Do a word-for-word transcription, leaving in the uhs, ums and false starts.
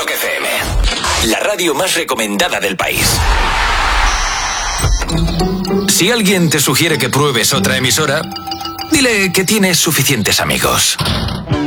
Rock F M, la radio más recomendada del país. Si alguien te sugiere que pruebes otra emisora, dile que tienes suficientes amigos.